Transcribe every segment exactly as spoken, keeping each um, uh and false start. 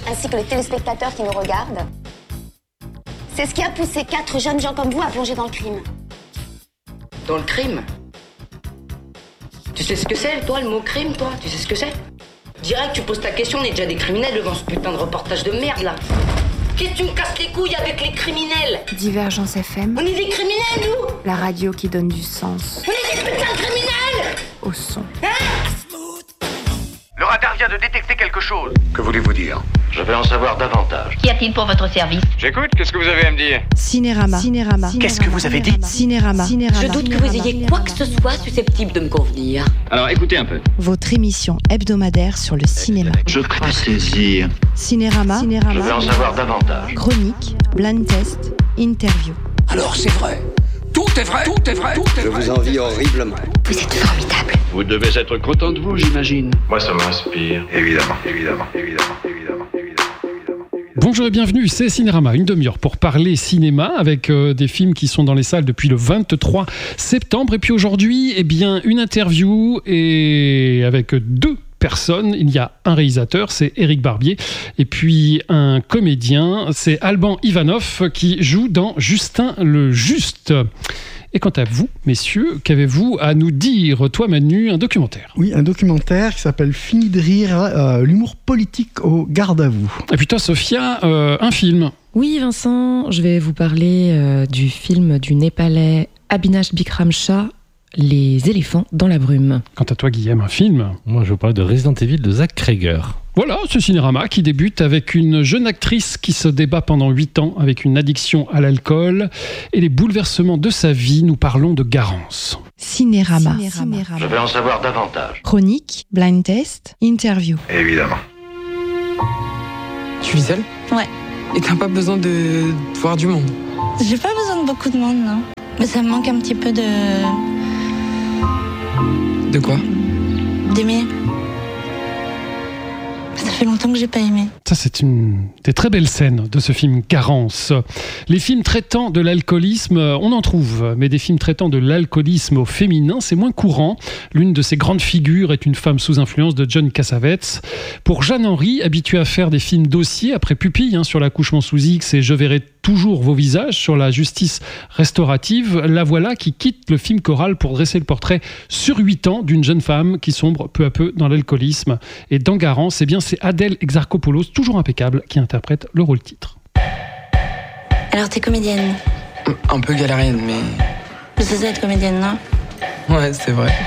ainsi que les téléspectateurs qui nous regardent. C'est ce qui a poussé quatre jeunes gens comme vous à plonger dans le crime. Dans le crime? Tu sais ce que c'est, toi, le mot crime, toi? Tu sais ce que c'est? Direct, tu poses ta question, on est déjà des criminels devant ce putain de reportage de merde, là. Qu'est-ce que tu me casses les couilles avec les criminels? Divergence F M. On est des criminels, nous! La radio qui donne du sens. On est des putains de criminels! Au son. Hein? Le radar vient de détecter quelque chose. Que voulez-vous dire? Je veux en savoir davantage. Qu'y a-t-il pour votre service? J'écoute, qu'est-ce que vous avez à me dire? Cinérama. Cinérama. Qu'est-ce que vous avez dit? Cinérama. Je doute que vous ayez quoi que ce soit susceptible de me convenir. Alors écoutez un peu. Votre émission hebdomadaire sur le cinéma. Je crois saisir. Cinérama. Je veux en savoir davantage. Chronique, blind test, interview. Alors c'est vrai. Tout est vrai. Tout est vrai. Tout est Je vrai. vous envie horriblement. Vous êtes formidable. Vous devez être content de vous, j'imagine. Moi, ça m'inspire. Évidemment, évidemment, évidemment, évidemment, évidemment. Bonjour et bienvenue, c'est Cinérama, une demi-heure pour parler cinéma avec euh, des films qui sont dans les salles depuis le vingt-trois septembre. Et puis aujourd'hui, eh bien, une interview et avec deux personnes. Il y a un réalisateur, c'est Éric Barbier, et puis un comédien, c'est Alban Ivanov qui joue dans Justin le Juste. Et quant à vous, messieurs, qu'avez-vous à nous dire? Toi, Manu, un documentaire. Oui, un documentaire qui s'appelle Fini de rire, euh, l'humour politique au garde à vous. Et puis toi, Sophia, euh, un film. Oui, Vincent, je vais vous parler euh, du film du Népalais Abhinash Bikram Shah, Les éléphants dans la brume. Quant à toi, Guillaume, un film. Moi, je vous parle de Resident Evil de Zach Cregger. Voilà, ce Cinérama qui débute avec une jeune actrice qui se débat pendant huit ans avec une addiction à l'alcool et les bouleversements de sa vie. Nous parlons de Garance. Cinérama. Je veux en savoir davantage. Chronique, blind test, interview. Évidemment. Tu vis seule? Ouais. Et t'as pas besoin de voir du monde? J'ai pas besoin de beaucoup de monde, non. Mais ça me manque un petit peu de... De quoi? D'aimer. Ça fait longtemps que j'ai pas aimé. Ça, c'est une des très belles scènes de ce film Garance. Les films traitant de l'alcoolisme, on en trouve, mais des films traitant de l'alcoolisme au féminin, c'est moins courant. L'une de ces grandes figures est une femme sous influence de John Cassavetes. Pour Jeanne Henry, habituée à faire des films dossiers après Pupille, hein, sur l'accouchement sous X et Je verrai toujours vos visages, sur la justice restaurative, la voilà qui quitte le film choral pour dresser le portrait sur huit ans d'une jeune femme qui sombre peu à peu dans l'alcoolisme. Et dans Garance, eh bien, c'est Adèle Exarchopoulos, toujours impeccable, qui interprète le rôle titre. Alors t'es comédienne? Un peu galérienne, mais... C'est ça être comédienne, non? Ouais, c'est vrai.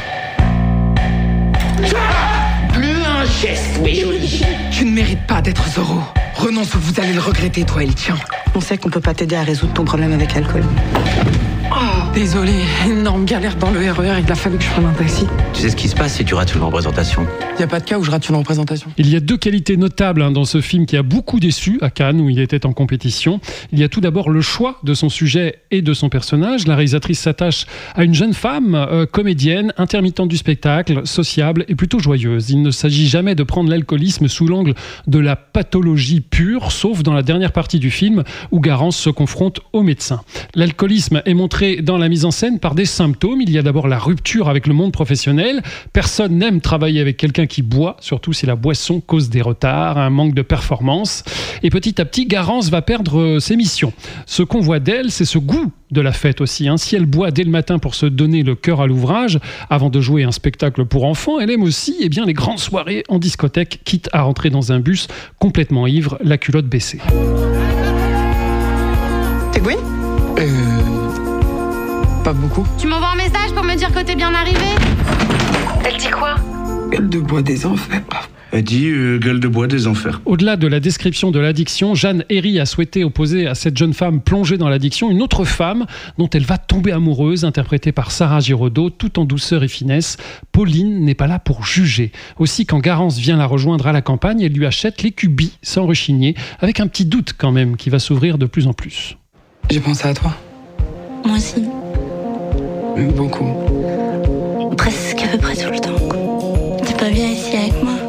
Plus un geste, mes jolis. Tu ne mérites pas d'être Zorro. Renonce ou vous allez le regretter, toi et le tien. On sait qu'on peut pas t'aider à résoudre ton problème avec l'alcool. Oh, désolé, énorme galère dans le R E R, il a fallu que je prenne un taxi. Tu sais ce qui se passe si tu rates une représentation? Y a pas de cas où je rate une représentation. Il y a deux qualités notables hein, dans ce film qui a beaucoup déçu à Cannes où il était en compétition. Il y a tout d'abord le choix de son sujet et de son personnage. La réalisatrice s'attache à une jeune femme, euh, comédienne, intermittente du spectacle, sociable et plutôt joyeuse. Il ne s'agit jamais de prendre l'alcoolisme sous l'angle de la pathologie pure, sauf dans la dernière partie du film où Garance se confronte au médecin. L'alcoolisme est montré dans la mise en scène par des symptômes. Il y a d'abord la rupture avec le monde professionnel. Personne n'aime travailler avec quelqu'un qui boit, surtout si la boisson cause des retards, un manque de performance. Et petit à petit, Garance va perdre ses missions. Ce qu'on voit d'elle, c'est ce goût de la fête aussi. Hein. Si elle boit dès le matin pour se donner le cœur à l'ouvrage, avant de jouer un spectacle pour enfants, elle aime aussi eh bien, les grandes soirées en discothèque, quitte à rentrer dans un bus complètement ivre, la culotte baissée. T'es Gwyn? Euh... Pas beaucoup. Tu m'envoies un message pour me dire que t'es bien arrivé? Elle dit quoi? Gueule de bois des enfers. Elle dit euh, gueule de bois des enfers. Au-delà de la description de l'addiction, Jeanne Herry a souhaité opposer à cette jeune femme plongée dans l'addiction une autre femme dont elle va tomber amoureuse, interprétée par Sarah Giraudot, tout en douceur et finesse. Pauline n'est pas là pour juger. Aussi, quand Garance vient la rejoindre à la campagne, elle lui achète les cubis sans rechigner, avec un petit doute quand même qui va s'ouvrir de plus en plus. J'ai pensé à toi. Moi aussi. Beaucoup. Presque à peu près tout le temps. T'es pas bien ici avec moi?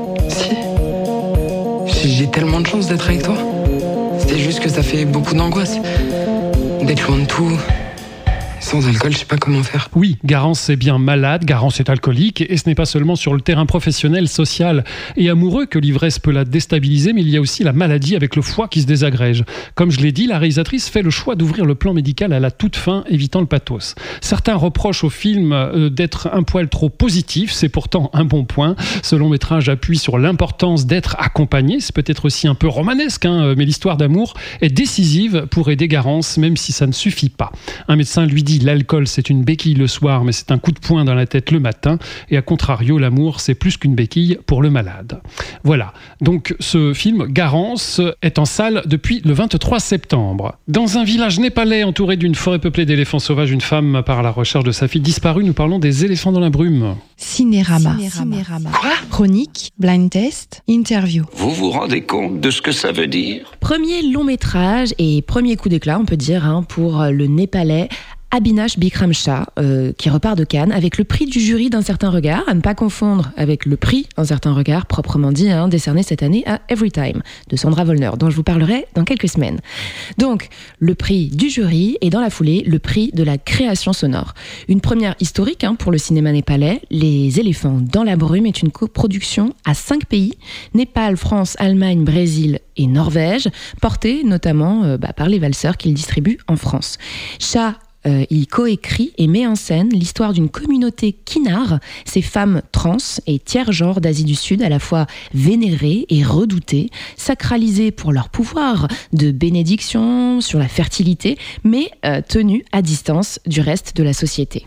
Si. J'ai tellement de chance d'être avec toi. C'est juste que ça fait beaucoup d'angoisse. D'être loin de tout. Sans alcool, je sais pas comment faire. Oui, Garance est bien malade, Garance est alcoolique, et ce n'est pas seulement sur le terrain professionnel, social et amoureux que l'ivresse peut la déstabiliser, mais il y a aussi la maladie avec le foie qui se désagrège. Comme je l'ai dit, la réalisatrice fait le choix d'ouvrir le plan médical à la toute fin, évitant le pathos. Certains reprochent au film euh, d'être un poil trop positif, c'est pourtant un bon point. Ce long métrage appuie sur l'importance d'être accompagné, c'est peut-être aussi un peu romanesque, hein, mais l'histoire d'amour est décisive pour aider Garance, même si ça ne suffit pas. Un médecin lui dit l'alcool c'est une béquille le soir, mais c'est un coup de poing dans la tête le matin, et à contrario, l'amour c'est plus qu'une béquille pour le malade. Voilà, donc ce film Garance est en salle depuis le vingt-trois septembre. Dans un village népalais entouré d'une forêt peuplée d'éléphants sauvages, une femme part à la recherche de sa fille disparue. Nous parlons des éléphants dans la brume. Cinérama. Cinérama. Chronique, blind test, interview. Vous vous rendez compte de ce que ça veut dire ? Premier long métrage et premier coup d'éclat, on peut dire, hein, pour le Népalais Abhinash Bikram Shah, euh, qui repart de Cannes avec le prix du jury d'un certain regard, à ne pas confondre avec le prix d'un certain regard, proprement dit, hein, décerné cette année à Everytime, de Sandra Wollner, dont je vous parlerai dans quelques semaines. Donc, le prix du jury et dans la foulée, le prix de la création sonore. Une première historique hein, pour le cinéma népalais. Les éléphants dans la brume est une coproduction à cinq pays, Népal, France, Allemagne, Brésil et Norvège, portée notamment euh, bah, par les valseurs qu'il distribue en France. Shah Euh, il coécrit et met en scène l'histoire d'une communauté kinnar, ces femmes trans et tiers-genres d'Asie du Sud, à la fois vénérées et redoutées, sacralisées pour leur pouvoir de bénédiction sur la fertilité, mais euh, tenues à distance du reste de la société.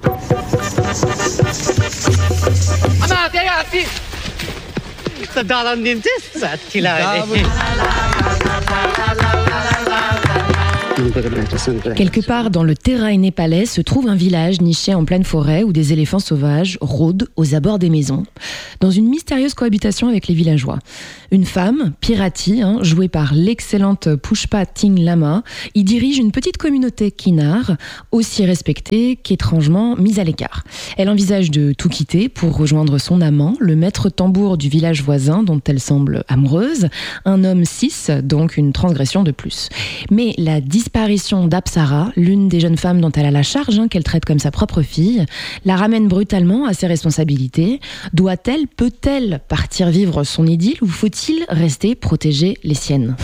Quelque part dans le terrain népalais se trouve un village niché en pleine forêt où des éléphants sauvages rôdent aux abords des maisons, dans une mystérieuse cohabitation avec les villageois. Une femme, Pirati, hein, jouée par l'excellente Pushpa Ting Lama, y dirige une petite communauté kinnar, aussi respectée qu'étrangement mise à l'écart. Elle envisage de tout quitter pour rejoindre son amant, le maître tambour du village voisin dont elle semble amoureuse, un homme cis, donc une transgression de plus. Mais la disparition d'Apsara, l'une des jeunes femmes dont elle a la charge, hein, qu'elle traite comme sa propre fille, la ramène brutalement à ses responsabilités. Doit-elle, peut-elle partir vivre son idylle ou faut-il rester protéger les siennes?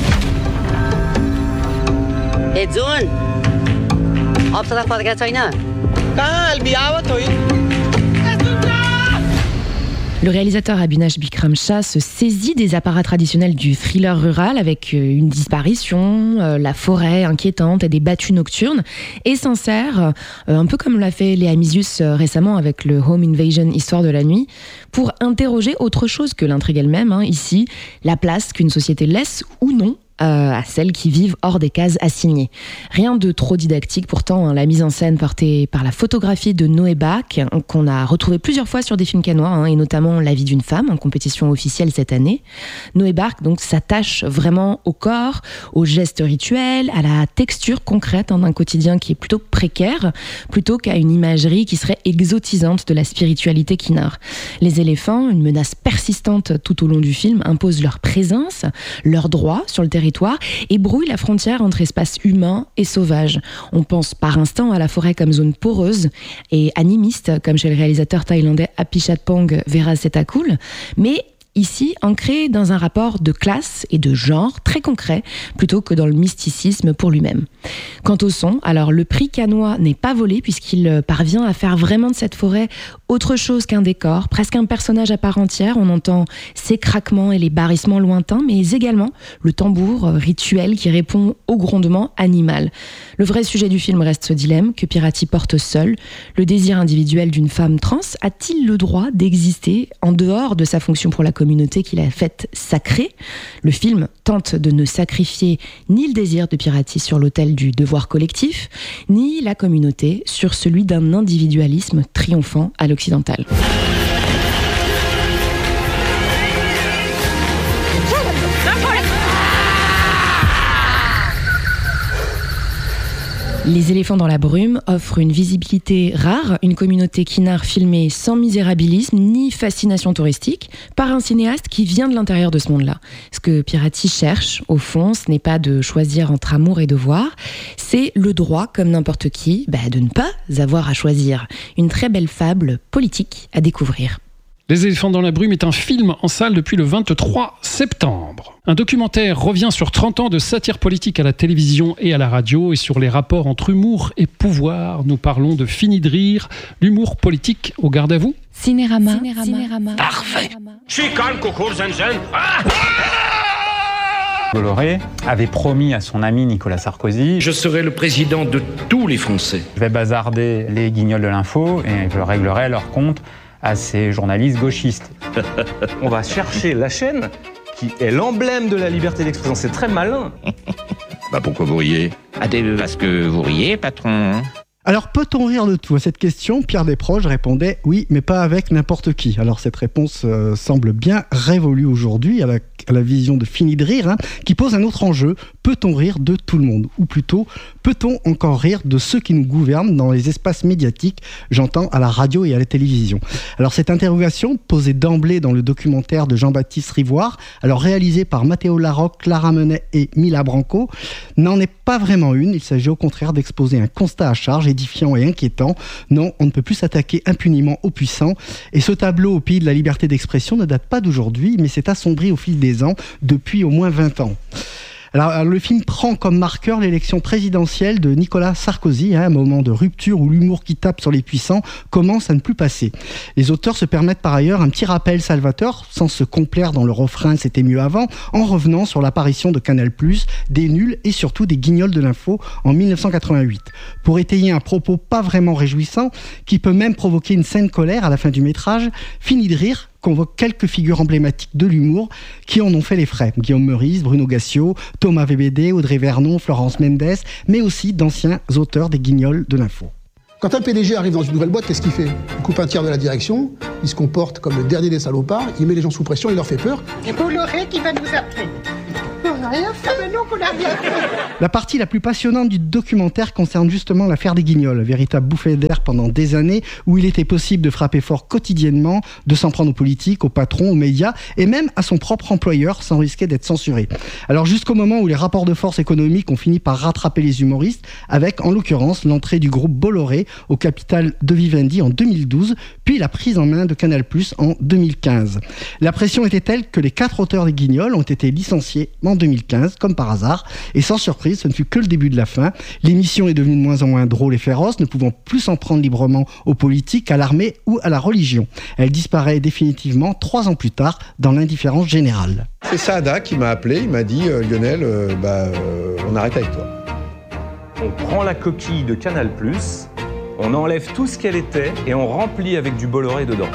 Hey June, Apsara फर्केको छैन? कहाँ अलबी आव toi? Le réalisateur Abhinash Bikram Shah se saisit des apparats traditionnels du thriller rural avec une disparition, euh, la forêt inquiétante et des battues nocturnes et s'en sert, euh, un peu comme l'a fait Léa Misius euh, récemment avec le Home Invasion Histoire de la nuit, pour interroger autre chose que l'intrigue elle-même, hein, ici, la place qu'une société laisse ou non Euh, à celles qui vivent hors des cases assignées. Rien de trop didactique pourtant, hein, la mise en scène portée par la photographie de Noé Bach, qu'on a retrouvé plusieurs fois sur des films cannois, hein, et notamment La vie d'une femme, en compétition officielle cette année. Noé Bach donc s'attache vraiment au corps, aux gestes rituels, à la texture concrète hein, d'un quotidien qui est plutôt précaire, plutôt qu'à une imagerie qui serait exotisante de la spiritualité kinnar. Les éléphants, une menace persistante tout au long du film, imposent leur présence, leurs droits sur le territoire et brouille la frontière entre espace humain et sauvage. On pense par instant à la forêt comme zone poreuse et animiste, comme chez le réalisateur thaïlandais Apichatpong Veerasettakul, mais ici ancré dans un rapport de classe et de genre très concret, plutôt que dans le mysticisme pour lui-même. Quant au son, alors le prix cannois n'est pas volé puisqu'il parvient à faire vraiment de cette forêt autre chose qu'un décor, presque un personnage à part entière. On entend ses craquements et les barrissements lointains, mais également le tambour rituel qui répond au grondement animal. Le vrai sujet du film reste ce dilemme que Pirati porte seul. Le désir individuel d'une femme trans a-t-il le droit d'exister en dehors de sa fonction pour la communauté qu'il a faite sacrée? Le film tente de ne sacrifier ni le désir de Pirati sur l'autel du devoir collectif, ni la communauté sur celui d'un individualisme triomphant à l'occidental. Les éléphants dans la brume offrent une visibilité rare, une communauté kinard filmée sans misérabilisme ni fascination touristique par un cinéaste qui vient de l'intérieur de ce monde-là. Ce que Pirati cherche, au fond, ce n'est pas de choisir entre amour et devoir, c'est le droit, comme n'importe qui, bah, de ne pas avoir à choisir. Une très belle fable politique à découvrir. Les éléphants dans la brume est un film en salle depuis le vingt-trois septembre. Un documentaire revient sur trente ans de satire politique à la télévision et à la radio et sur les rapports entre humour et pouvoir. Nous parlons de Fini de rire, l'humour politique au garde à vous. Cinérama. Cinérama. Cinérama. Parfait. Chican, coucou, zinzin. Ah Bolloré avait promis à son ami Nicolas Sarkozy « Je serai le président de tous les Français. Je vais bazarder les guignols de l'info et je réglerai leur compte à ces journalistes gauchistes. » On va chercher la chaîne qui est l'emblème de la liberté d'expression. C'est très malin. Bah pourquoi vous riez? Parce que vous riez, patron. Alors, peut-on rire de tout? À cette question, Pierre Desproges répondait « Oui, mais pas avec n'importe qui ». Alors, cette réponse euh, semble bien révolue aujourd'hui à la, à la vision de Fini de rire, hein, qui pose un autre enjeu. Peut-on rire de tout le monde? Ou plutôt, peut-on encore rire de ceux qui nous gouvernent dans les espaces médiatiques, j'entends à la radio et à la télévision? Alors, cette interrogation, posée d'emblée dans le documentaire de Jean-Baptiste Rivoire, alors réalisé par Matteo Larocque, Clara Menet et Mila Branco, n'en est pas vraiment une. Il s'agit au contraire d'exposer un constat à charge édifiant et inquiétant. Non, on ne peut plus s'attaquer impuniment aux puissants. Et ce tableau au pays de la liberté d'expression ne date pas d'aujourd'hui, mais s'est assombri au fil des ans, depuis au moins vingt ans. Alors, le film prend comme marqueur l'élection présidentielle de Nicolas Sarkozy, hein, un moment de rupture où l'humour qui tape sur les puissants commence à ne plus passer. Les auteurs se permettent par ailleurs un petit rappel salvateur, sans se complaire dans le refrain « c'était mieux avant », en revenant sur l'apparition de Canal plus, des nuls et surtout des guignols de l'info en dix-neuf cent quatre-vingt-huit. Pour étayer un propos pas vraiment réjouissant, qui peut même provoquer une saine colère à la fin du métrage, Fini de rire convoque quelques figures emblématiques de l'humour qui en ont fait les frais. Guillaume Meurice, Bruno Gassio, Thomas V B D, Audrey Vernon, Florence Mendes, mais aussi d'anciens auteurs des guignols de l'info. Quand un P D G arrive dans une nouvelle boîte, qu'est-ce qu'il fait? Il coupe un tiers de la direction, il se comporte comme le dernier des salopards, il met les gens sous pression, il leur fait peur. C'est Bolloré qui va nous appeler. On n'a rien fait, mais non qu'on a rien fait. La partie la plus passionnante du documentaire concerne justement l'affaire des guignols, véritable bouffée d'air pendant des années où il était possible de frapper fort quotidiennement, de s'en prendre aux politiques, aux patrons, aux médias et même à son propre employeur sans risquer d'être censuré. Alors jusqu'au moment où les rapports de force économiques ont fini par rattraper les humoristes avec, en l'occurrence, l'entrée du groupe Bolloré au capital de Vivendi en deux mille douze, puis la prise en main de Canal plus en deux mille quinze. La pression était telle que les quatre auteurs des guignols ont été licenciés en deux mille quinze, comme par hasard, et sans surprise, ce ne fut que le début de la fin. L'émission est devenue de moins en moins drôle et féroce, ne pouvant plus s'en prendre librement aux politiques, à l'armée ou à la religion. Elle disparaît définitivement trois ans plus tard dans l'indifférence générale. C'est Saada qui m'a appelé, il m'a dit euh, « Lionel, euh, bah, euh, on arrête avec toi ». On prend la coquille de Canal plus, on enlève tout ce qu'elle était et on remplit avec du Bolloré dedans.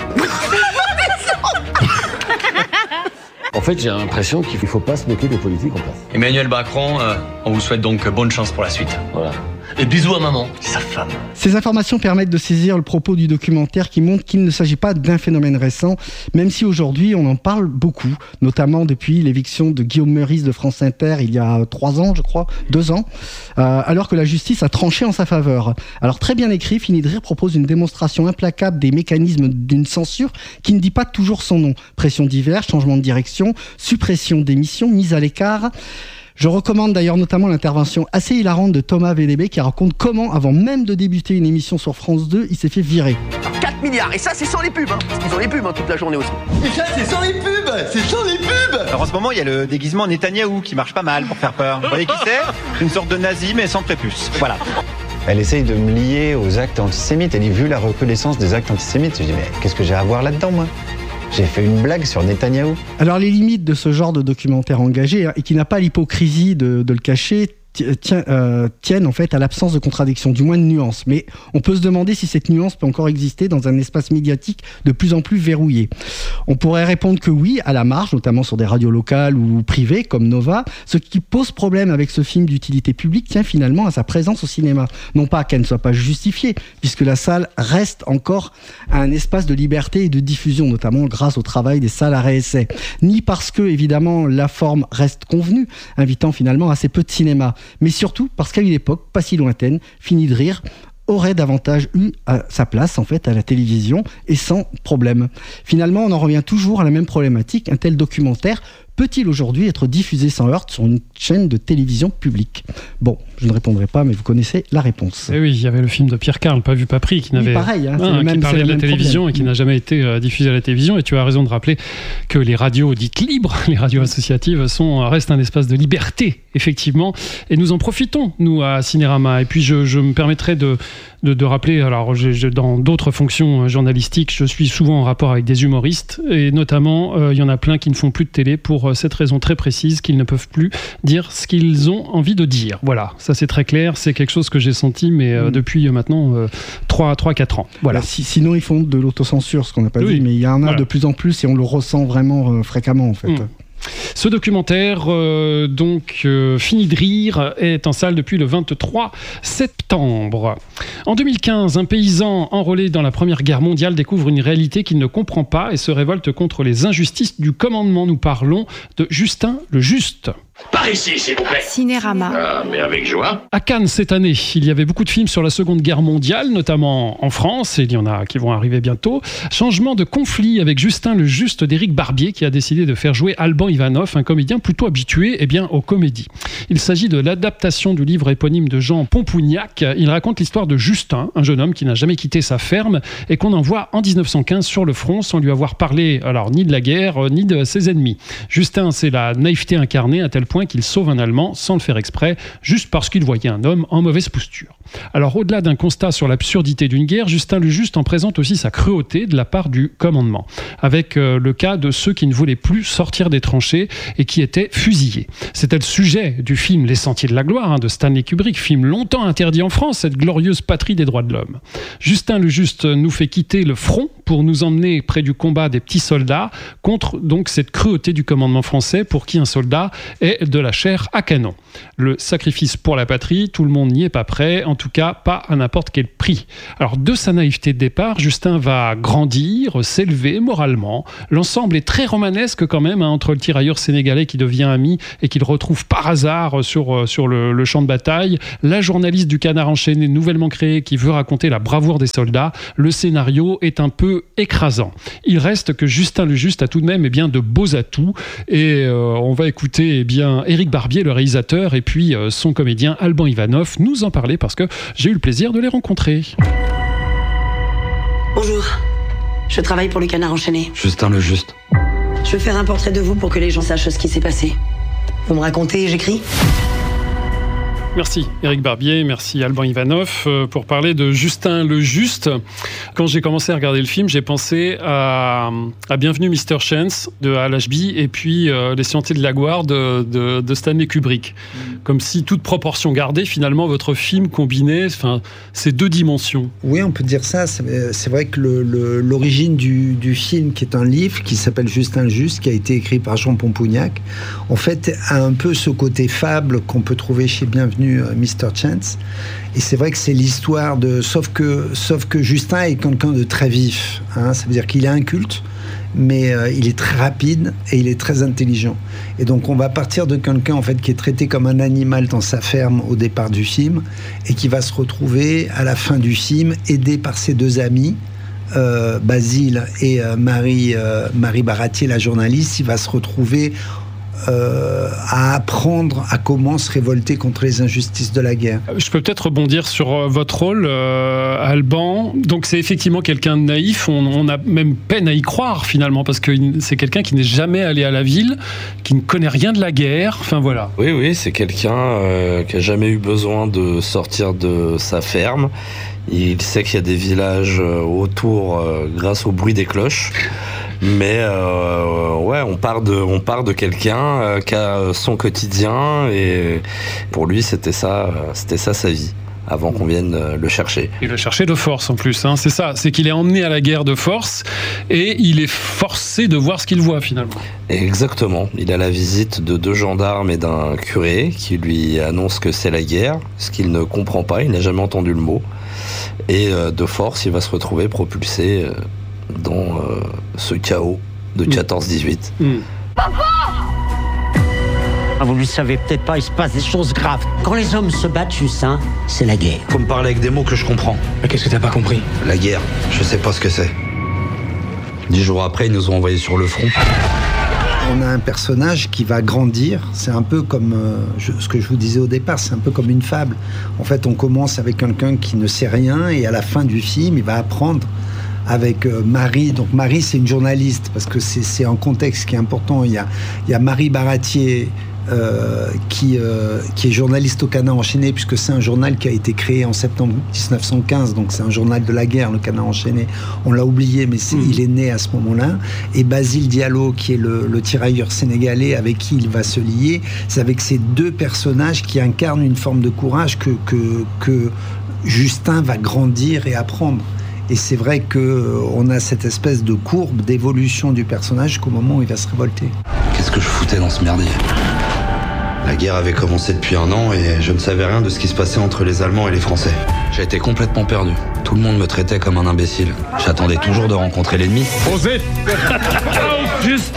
En fait, j'ai l'impression qu'il ne faut pas se moquer des politiques en place. Emmanuel Macron, euh, on vous souhaite donc bonne chance pour la suite. Voilà. Et bisous à maman, sa femme. Ces informations permettent de saisir le propos du documentaire qui montre qu'il ne s'agit pas d'un phénomène récent, même si aujourd'hui on en parle beaucoup, notamment depuis l'éviction de Guillaume Meurice de France Inter il y a trois ans, je crois, deux ans, euh, alors que la justice a tranché en sa faveur. Alors très bien écrit, Fini de rire propose une démonstration implacable des mécanismes d'une censure qui ne dit pas toujours son nom. Pression diverse, changement de direction, suppression d'émissions, mise à l'écart. Je recommande d'ailleurs notamment l'intervention assez hilarante de Thomas V D B qui raconte comment, avant même de débuter une émission sur France deux, il s'est fait virer. quatre milliards, et ça c'est sans les pubs, hein. Parce qu'ils ont les pubs hein, toute la journée aussi. Et ça c'est sans les pubs, c'est sans les pubs. Alors en ce moment il y a le déguisement Netanyahou qui marche pas mal pour faire peur. Vous voyez qui c'est? Une sorte de nazi mais sans prépuce, voilà. Elle essaye de me lier aux actes antisémites, elle dit vu la recrudescence des actes antisémites, je dis mais qu'est-ce que j'ai à voir là-dedans moi? J'ai fait une blague sur Netanyahou. Alors les limites de ce genre de documentaire engagé, hein, et qui n'a pas l'hypocrisie de, de le cacher, Tient, euh, tiennent en fait à l'absence de contradiction, du moins de nuance. Mais on peut se demander si cette nuance peut encore exister dans un espace médiatique de plus en plus verrouillé. On pourrait répondre que oui, à la marge, notamment sur des radios locales ou privées comme Nova. Ce qui pose problème avec ce film d'utilité publique tient finalement à sa présence au cinéma. Non pas qu'elle ne soit pas justifiée, puisque la salle reste encore un espace de liberté et de diffusion, notamment grâce au travail des salles à réessai. Ni parce que, évidemment, la forme reste convenue, invitant finalement assez peu de cinéma. mais surtout parce qu'à une époque, pas si lointaine, Fini de rire aurait davantage eu à sa place en fait à la télévision et sans problème. Finalement, on en revient toujours à la même problématique. Un tel documentaire peut-il aujourd'hui être diffusé sans heurts sur une chaîne de télévision publique ? Bon, je ne répondrai pas, mais vous connaissez la réponse. Et oui, il y avait le film de Pierre Carl, Pas vu, pas pris, qui n'avait, oui, pareil, hein, ah, qui même, parlait de la télévision problème. Et qui n'a jamais été euh, diffusé à la télévision. Et tu as raison de rappeler que les radios dites libres, les radios associatives, sont, restent un espace de liberté, effectivement. Et nous en profitons, nous, à Cinérama. Et puis, je, je me permettrai de, de, de rappeler, alors, je, je, dans d'autres fonctions journalistiques, je suis souvent en rapport avec des humoristes. Et notamment, euh, il y en a plein qui ne font plus de télé pour cette raison très précise qu'ils ne peuvent plus dire ce qu'ils ont envie de dire. Voilà, ça c'est très clair, c'est quelque chose que j'ai senti mais euh, mmh. depuis maintenant euh, trois à quatre ans. Voilà. Bah, si, sinon ils font de l'autocensure, ce qu'on n'a pas oui. dit, mais il y en a voilà. de plus en plus et on le ressent vraiment euh, fréquemment en fait. Mmh. Ce documentaire, euh, donc euh, Fini de rire, est en salle depuis le vingt-trois septembre. En deux mille quinze, un paysan enrôlé dans la Première Guerre mondiale découvre une réalité qu'il ne comprend pas et se révolte contre les injustices du commandement. Nous parlons de Justin le Juste. Par ici, s'il vous plaît. Cinérama. Ah, mais avec joie. À Cannes, cette année, il y avait beaucoup de films sur la Seconde Guerre mondiale, notamment en France, et il y en a qui vont arriver bientôt. Changement de conflit avec Justin le Juste d'Éric Barbier, qui a décidé de faire jouer Alban Ivanov, un comédien plutôt habitué eh bien, aux comédies. Il s'agit de l'adaptation du livre éponyme de Jean Pompougnac. Il raconte l'histoire de Justin, un jeune homme qui n'a jamais quitté sa ferme et qu'on envoie en dix-neuf cent quinze sur le front sans lui avoir parlé alors, ni de la guerre, ni de ses ennemis. Justin, c'est la naïveté incarnée à tel point qu'il sauve un Allemand sans le faire exprès, juste parce qu'il voyait un homme en mauvaise posture. Alors au-delà d'un constat sur l'absurdité d'une guerre, Justin le Juste en présente aussi sa cruauté de la part du commandement, avec euh, le cas de ceux qui ne voulaient plus sortir des tranchées et qui étaient fusillés. C'était le sujet du film Les Sentiers de la Gloire hein, de Stanley Kubrick, film longtemps interdit en France, cette glorieuse patrie des droits de l'homme. Justin le Juste nous fait quitter le front pour nous emmener près du combat des petits soldats contre donc cette cruauté du commandement français pour qui un soldat est de la chair à canon. Le sacrifice pour la patrie, tout le monde n'y est pas prêt, en tout cas pas à n'importe quel prix. Alors de sa naïveté de départ, Justin va grandir, s'élever moralement. L'ensemble est très romanesque quand même, hein, entre le tirailleur sénégalais qui devient ami et qu'il retrouve par hasard sur, sur le, le champ de bataille, la journaliste du Canard enchaîné nouvellement créée qui veut raconter la bravoure des soldats. Le scénario est un peu écrasant. Il reste que Justin le Juste a tout de même eh bien, de beaux atouts et euh, on va écouter eh bien, Éric Barbier, le réalisateur, et puis euh, son comédien Alban Ivanov nous en parler parce que j'ai eu le plaisir de les rencontrer. Bonjour, je travaille pour le Canard enchaîné. Justin le Juste. Je veux faire un portrait de vous pour que les gens sachent ce qui s'est passé. Vous me racontez et j'écris ? Merci Éric Barbier, merci Alban Ivanov euh, pour parler de Justin le Juste. Quand j'ai commencé à regarder le film, j'ai pensé à, à Bienvenue mister Chance de Al Ashby et puis euh, Les Sentiers de la Gloire de, de, de Stanley Kubrick. Mmh. Comme si, toute proportion gardée, finalement, votre film combinait ces deux dimensions. Oui, on peut dire ça. C'est, c'est vrai que le, le, l'origine du, du film, qui est un livre qui s'appelle Justin le Juste, qui a été écrit par Jean Pompougnac, en fait, a un peu ce côté fable qu'on peut trouver chez Bienvenue mister Chance. Et c'est vrai que c'est l'histoire de... Sauf que, sauf que Justin est quelqu'un de très vif. Hein, ça veut dire qu'il est inculte, mais euh, il est très rapide et il est très intelligent. Et donc on va partir de quelqu'un en fait, qui est traité comme un animal dans sa ferme au départ du film et qui va se retrouver à la fin du film aidé par ses deux amis, euh, Basile et euh, Marie, euh, Marie Baratier, la journaliste. Il va se retrouver... Euh, à apprendre à comment se révolter contre les injustices de la guerre. Je peux peut-être rebondir sur euh, votre rôle, euh, Alban. Donc c'est effectivement quelqu'un de naïf, on, on a même peine à y croire finalement, parce que c'est quelqu'un qui n'est jamais allé à la ville, qui ne connaît rien de la guerre, enfin voilà. Oui, oui, c'est quelqu'un euh, qui n'a jamais eu besoin de sortir de sa ferme. Il sait qu'il y a des villages autour euh, grâce au bruit des cloches. Mais euh, ouais, on part de, on part de quelqu'un euh, qui a son quotidien et pour lui c'était ça, c'était ça sa vie avant qu'on vienne le chercher. Et le chercher de force en plus, hein, c'est ça, c'est qu'il est emmené à la guerre de force et il est forcé de voir ce qu'il voit finalement. Exactement, il a la visite de deux gendarmes et d'un curé qui lui annoncent que c'est la guerre, ce qu'il ne comprend pas, il n'a jamais entendu le mot et euh, de force il va se retrouver propulsé euh, dans euh, ce chaos de quatorze dix-huit. Mmh. Papa! Ah, vous ne le savez peut-être pas, il se passe des choses graves. Quand les hommes se battent, Justin, c'est la guerre. Faut me parler avec des mots que je comprends. Mais qu'est-ce que t'as pas compris? La guerre, je sais pas ce que c'est. Dix jours après, ils nous ont envoyés sur le front. On a un personnage qui va grandir. C'est un peu comme euh, je, ce que je vous disais au départ, c'est un peu comme une fable. En fait, on commence avec quelqu'un qui ne sait rien et à la fin du film, il va apprendre avec euh, Marie. Donc Marie, c'est une journaliste parce que c'est, c'est un contexte qui est important. Il y a, il y a Marie Baratier euh, qui, euh, qui est journaliste au Canard enchaîné, puisque c'est un journal qui a été créé en septembre dix-neuf cent quinze, donc c'est un journal de la guerre, le Canard enchaîné. On l'a oublié, mais c'est, mmh. il est né à ce moment-là. Et Basile Diallo, qui est le, le tirailleur sénégalais avec qui il va se lier, c'est avec ces deux personnages qui incarnent une forme de courage que, que, que Justin va grandir et apprendre. Et c'est vrai qu'on a cette espèce de courbe d'évolution du personnage jusqu'au moment où il va se révolter. Qu'est-ce que je foutais dans ce merdier ? La guerre avait commencé depuis un an et je ne savais rien de ce qui se passait entre les Allemands et les Français. J'ai été complètement perdu. Tout le monde me traitait comme un imbécile. J'attendais toujours de rencontrer l'ennemi. Osez Justin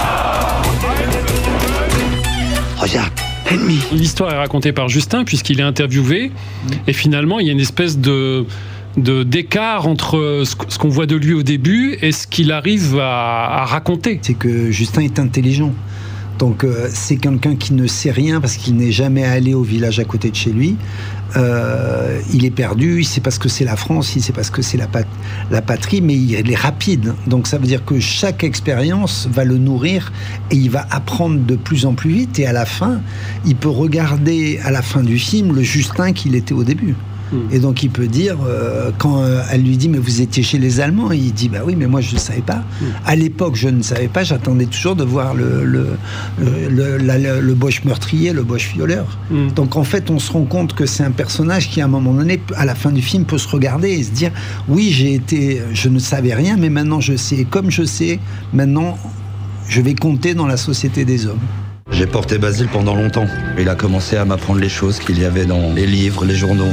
Regarde, l'ennemi. L'histoire est racontée par Justin puisqu'il est interviewé et finalement il y a une espèce de... De, d'écart entre ce, ce qu'on voit de lui au début et ce qu'il arrive à, à raconter. C'est que Justin est intelligent. Donc euh, c'est quelqu'un qui ne sait rien parce qu'il n'est jamais allé au village à côté de chez lui. Euh, il est perdu, il sait pas ce que c'est la France, il sait pas ce que c'est la, pat- la patrie, mais il est rapide. Donc ça veut dire que chaque expérience va le nourrir et il va apprendre de plus en plus vite. Et à la fin, il peut regarder à la fin du film le Justin qu'il était au début. Et donc il peut dire, euh, quand euh, elle lui dit mais vous étiez chez les Allemands, et il dit bah oui mais moi je ne savais pas. Mm. À l'époque je ne savais pas, j'attendais toujours de voir le, le, le, le, la, le, le Boche meurtrier, le Boche violeur. Mm. Donc en fait on se rend compte que c'est un personnage qui à un moment donné, à la fin du film, peut se regarder et se dire oui j'ai été, je ne savais rien mais maintenant je sais. Et comme je sais, maintenant je vais compter dans la société des hommes. J'ai porté Basile pendant longtemps. Il a commencé à m'apprendre les choses qu'il y avait dans les livres, les journaux.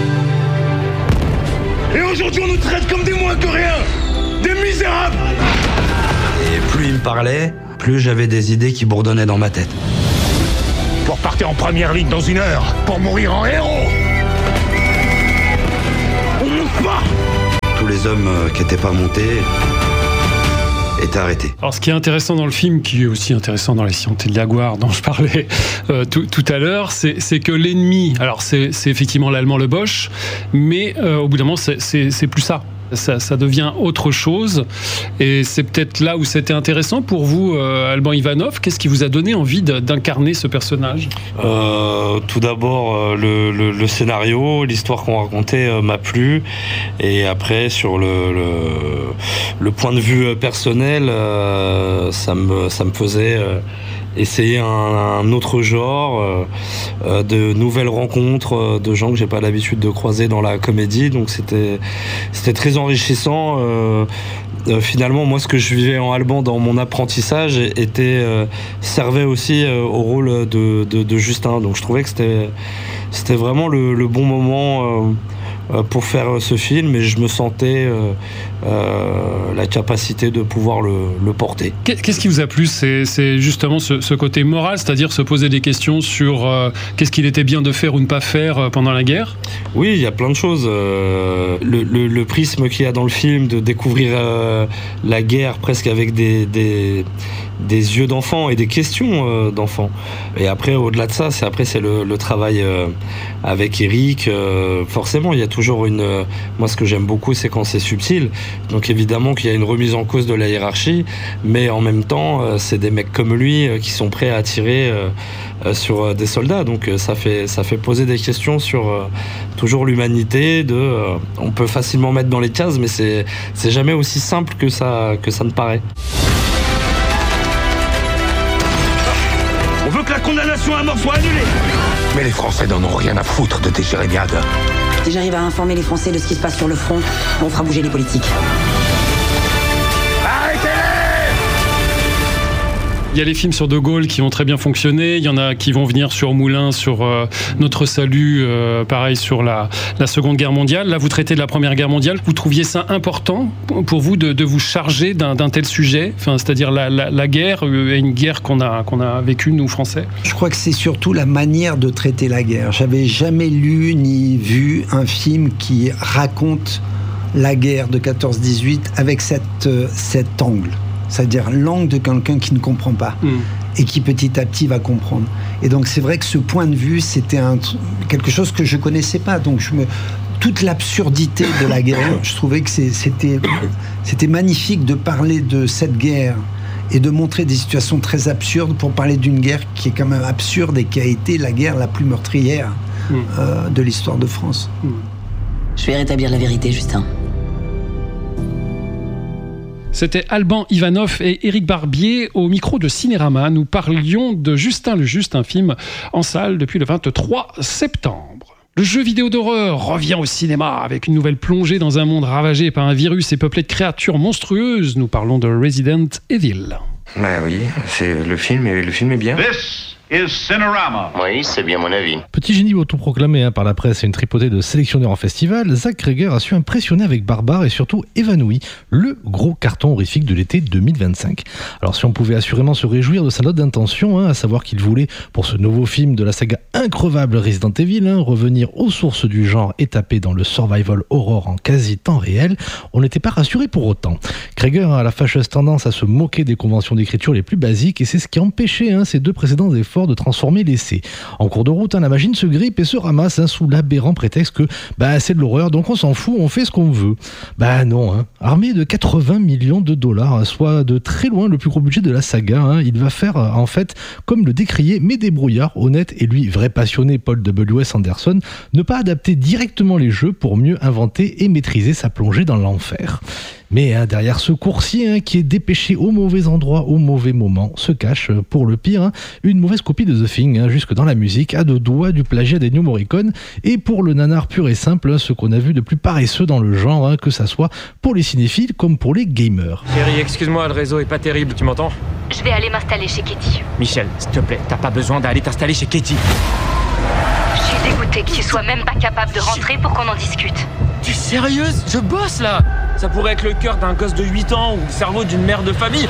Et aujourd'hui on nous traite comme des moins que rien, des misérables. Et plus il me parlait, plus j'avais des idées qui bourdonnaient dans ma tête. Pour partir en première ligne dans une heure, pour mourir en héros. On monte pas. Tous les hommes qui n'étaient pas montés est arrêté. Alors, ce qui est intéressant dans le film, qui est aussi intéressant dans Les Scientés de Jaguar, dont je parlais euh, tout, tout à l'heure, c'est, c'est que l'ennemi, alors c'est, c'est effectivement l'allemand, le Boche, mais euh, au bout d'un moment, c'est, c'est, c'est plus ça. Ça, ça devient autre chose, et c'est peut-être là où c'était intéressant pour vous, euh, Alban Ivanov. Qu'est-ce qui vous a donné envie de, d'incarner ce personnage ? euh, Tout d'abord, euh, le, le, le scénario, l'histoire qu'on racontait euh, m'a plu, et après sur le, le, le point de vue personnel, euh, ça me ça me faisait euh, essayer un, un autre genre, euh, euh, de nouvelles rencontres, euh, de gens que j'ai pas l'habitude de croiser dans la comédie, donc c'était c'était très enrichissant. Euh, euh, finalement, moi, ce que je vivais en Alban dans mon apprentissage était euh, servait aussi euh, au rôle de, de, de Justin, donc je trouvais que c'était c'était vraiment le, le bon moment. Euh, pour faire ce film, et je me sentais euh, euh, la capacité de pouvoir le, le porter. Qu'est-ce qui vous a plu ? C'est, c'est justement ce, ce côté moral, c'est-à-dire se poser des questions sur euh, qu'est-ce qu'il était bien de faire ou ne pas faire pendant la guerre ? Oui, il y a plein de choses. Euh, le, le, le prisme qu'il y a dans le film, de découvrir euh, la guerre presque avec des, des, des yeux d'enfant et des questions euh, d'enfant. Et après, au-delà de ça, c'est, après, c'est le, le travail euh, avec Eric. Euh, forcément, il y a toujours une... Euh, moi, ce que j'aime beaucoup, c'est quand c'est subtil. Donc, évidemment qu'il y a une remise en cause de la hiérarchie, mais en même temps, euh, c'est des mecs comme lui euh, qui sont prêts à tirer euh, euh, sur euh, des soldats. Donc, euh, ça fait, ça fait poser des questions sur euh, toujours l'humanité. De, euh, on peut facilement mettre dans les cases, mais c'est, c'est jamais aussi simple que ça, que ça ne paraît. On veut que la condamnation à mort soit annulée. Mais les Français n'en ont rien à foutre de tes jérémiades. Si j'arrive à informer les Français de ce qui se passe sur le front, on fera bouger les politiques. Arrêtez-les ! Il y a les films sur De Gaulle qui ont très bien fonctionné, il y en a qui vont venir sur Moulin, sur euh, Notre Salut, euh, pareil sur la, la Seconde Guerre mondiale. Là, vous traitez de la Première Guerre mondiale. Vous trouviez ça important pour vous de, de vous charger d'un, d'un tel sujet, enfin, c'est-à-dire la, la, la guerre, une guerre qu'on a, qu'on a vécue, nous, Français? Je crois que c'est surtout la manière de traiter la guerre. J'avais jamais lu ni vu un film qui raconte la guerre de quatorze dix-huit avec cette, euh, cet angle. C'est-à-dire l'angle de quelqu'un qui ne comprend pas mmh. et qui petit à petit va comprendre. Et donc c'est vrai que ce point de vue, c'était un, quelque chose que je connaissais pas. Donc je me, toute l'absurdité de la guerre, je trouvais que c'est, c'était, c'était magnifique de parler de cette guerre et de montrer des situations très absurdes pour parler d'une guerre qui est quand même absurde et qui a été la guerre la plus meurtrière mmh. euh, de l'histoire de France. Mmh. Je vais rétablir la vérité, Justin. C'était Alban Ivanov et Éric Barbier au micro de Cinérama. Nous parlions de Justin le Juste, un film en salle depuis le vingt-trois septembre. Le jeu vidéo d'horreur revient au cinéma avec une nouvelle plongée dans un monde ravagé par un virus et peuplé de créatures monstrueuses. Nous parlons de Resident Evil. Bah oui, c'est le film et le film est bien. This is Cinerama. Oui, c'est bien mon avis. Petit génie autoproclamé hein, par la presse et une tripotée de sélectionneurs en festival, Zach Cregger a su impressionner avec Barbare et surtout Évanoui, le gros carton horrifique de l'été deux mille vingt-cinq. Alors si on pouvait assurément se réjouir de sa note d'intention, hein, à savoir qu'il voulait, pour ce nouveau film de la saga increvable Resident Evil, hein, revenir aux sources du genre et taper dans le survival horror en quasi temps réel, on n'était pas rassuré pour autant. Cregger a la fâcheuse tendance à se moquer des conventions d'écriture les plus basiques et c'est ce qui a empêché hein, ses deux précédents efforts de transformer l'essai. En cours de route, hein, la machine se grippe et se ramasse hein, sous l'aberrant prétexte que bah, c'est de l'horreur, donc on s'en fout, on fait ce qu'on veut. Bah non, hein. Armé de quatre-vingts millions de dollars, hein, soit de très loin le plus gros budget de la saga, hein, il va faire euh, en fait comme le décrié mais débrouillard, honnête et lui vrai passionné Paul W S Anderson, ne pas adapter directement les jeux pour mieux inventer et maîtriser sa plongée dans l'enfer. Mais hein, derrière ce coursier hein, qui est dépêché au mauvais endroit, au mauvais moment, se cache, pour le pire, hein, une mauvaise copie de The Thing, hein, jusque dans la musique, à deux doigts du plagiat des New Morricone, et pour le nanar pur et simple, hein, ce qu'on a vu de plus paresseux dans le genre, hein, que ça soit pour les cinéphiles comme pour les gamers. Chérie, excuse-moi, le réseau est pas terrible, tu m'entends? Je vais aller m'installer chez Katie. Michel, s'il te plaît, t'as pas besoin d'aller t'installer chez Katie. Je suis dégoûtée que tu sois même pas capable de rentrer pour qu'on en discute. T'es sérieuse? Je bosse là! Ça pourrait être le cœur d'un gosse de huit ans ou le cerveau d'une mère de famille.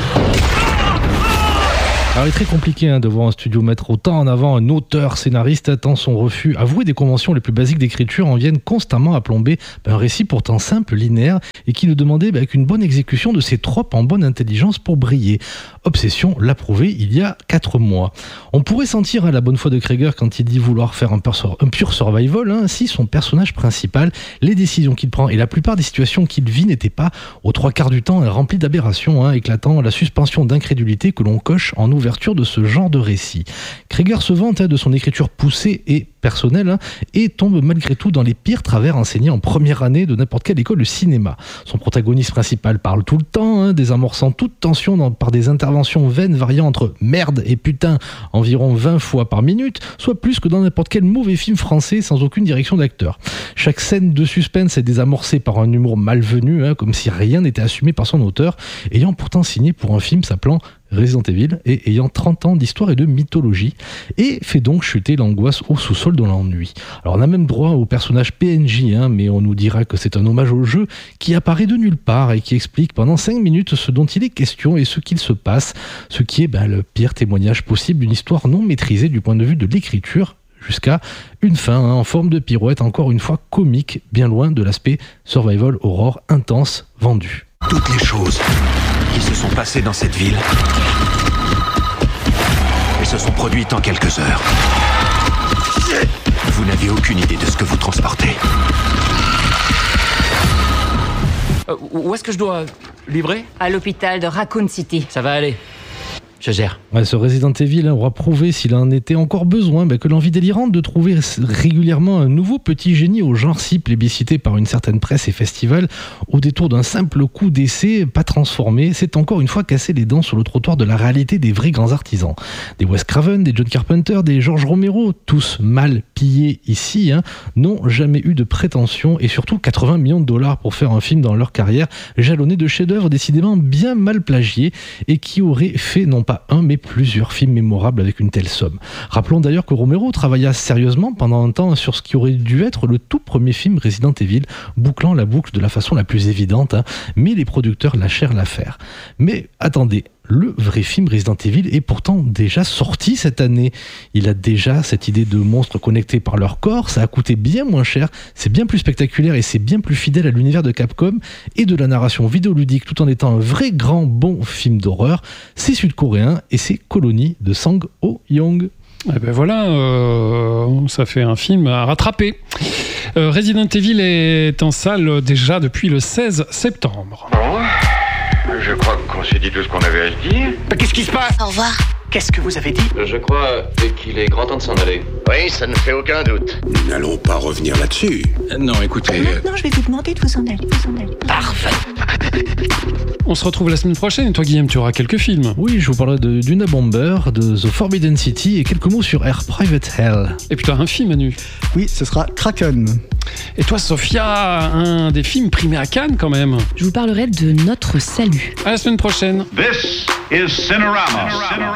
Alors il est très compliqué hein, de voir un studio mettre autant en avant un auteur scénariste tant son refus avoué des conventions les plus basiques d'écriture en viennent constamment à plomber ben, un récit pourtant simple, linéaire et qui ne demandait ben, qu'une bonne exécution de ses tropes en bonne intelligence pour briller. Obsession l'a prouvé il y a quatre mois. On pourrait sentir hein, la bonne foi de Cregger quand il dit vouloir faire un pur, un pur survival hein, si son personnage principal, les décisions qu'il prend et la plupart des situations qu'il vit n'étaient pas aux trois quarts du temps remplies d'aberrations hein, éclatant la suspension d'incrédulité que l'on coche en ouverture de ce genre de récit. Cregger se vante hein, de son écriture poussée et personnelle hein, et tombe malgré tout dans les pires travers enseignés en première année de n'importe quelle école de cinéma. Son protagoniste principal parle tout le temps, hein, désamorçant toute tension dans, par des interventions vaines variant entre merde et putain environ vingt fois par minute, soit plus que dans n'importe quel mauvais film français sans aucune direction d'acteur. Chaque scène de suspense est désamorcée par un humour malvenu, hein, comme si rien n'était assumé par son auteur, ayant pourtant signé pour un film s'appelant Resident Evil et ayant trente ans d'histoire et de mythologie, et fait donc chuter l'angoisse au sous-sol de l'ennui. Alors on a même droit au personnage P N J, hein, mais on nous dira que c'est un hommage au jeu qui apparaît de nulle part et qui explique pendant cinq minutes ce dont il est question et ce qu'il se passe, ce qui est ben, le pire témoignage possible d'une histoire non maîtrisée du point de vue de l'écriture, jusqu'à une fin hein, en forme de pirouette, encore une fois comique, bien loin de l'aspect survival horror intense vendu. Toutes les choses qui se sont passées dans cette ville et se sont produites en quelques heures. Vous n'avez aucune idée de ce que vous transportez. Euh, où est-ce que je dois livrer? À l'hôpital de Raccoon City. Ça va aller. Je gère. Ouais, ce Resident Evil hein, aura prouvé, s'il en était encore besoin, bah, que l'envie délirante de trouver régulièrement un nouveau petit génie au genre si plébiscité par une certaine presse et festival, au détour d'un simple coup d'essai pas transformé, c'est encore une fois casser les dents sur le trottoir de la réalité des vrais grands artisans. Des Wes Craven, des John Carpenter, des George Romero, tous mal pillés ici, hein, n'ont jamais eu de prétention et surtout quatre-vingts millions de dollars pour faire un film dans leur carrière, jalonné de chefs-d'œuvre décidément bien mal plagiés et qui auraient fait non pas pas un, mais plusieurs films mémorables avec une telle somme. Rappelons d'ailleurs que Romero travailla sérieusement pendant un temps sur ce qui aurait dû être le tout premier film Resident Evil, bouclant la boucle de la façon la plus évidente, hein, mais les producteurs lâchèrent l'affaire. Mais attendez, le vrai film Resident Evil est pourtant déjà sorti cette année. Il a déjà cette idée de monstres connectés par leur corps, ça a coûté bien moins cher, c'est bien plus spectaculaire et c'est bien plus fidèle à l'univers de Capcom et de la narration vidéoludique tout en étant un vrai grand bon film d'horreur. C'est sud-coréen et c'est Colony de Sang Ho-young. Eh ben voilà, euh, ça fait un film à rattraper. Euh, Resident Evil est en salle déjà depuis le seize septembre. Bon, je crois qu'on s'est dit tout ce qu'on avait à se dire. Qu'est-ce qui se passe? Au revoir. Qu'est-ce que vous avez dit? Je crois qu'il est grand temps de s'en aller. Oui, ça ne fait aucun doute. Nous n'allons pas revenir là-dessus. Non, écoutez... Maintenant, je vais vous demander de vous en aller. Vous en aller. Parfait. On se retrouve la semaine prochaine et toi, Guillaume, tu auras quelques films. Oui, je vous parlerai de Duna Bomber, de The Forbidden City et quelques mots sur Air Private Hell. Et puis t'as un film, Manu. Oui, ce sera Kraken. Et toi, Sophia, un des films primés à Cannes quand même. Je vous parlerai de Notre Salut. À la semaine prochaine. This is Cinerama.